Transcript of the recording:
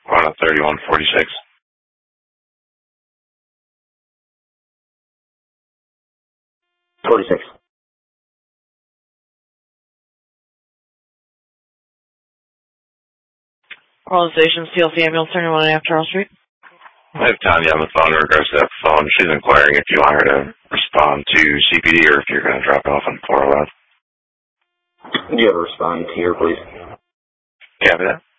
We're on a 3146. All stations, TLC ambulance, 31 after Charles Street. I have Tanya on the phone in regards to that phone. She's inquiring if you want her to respond to CPD or if you're going to drop it off on 405. You have to respond here, please. Copy that.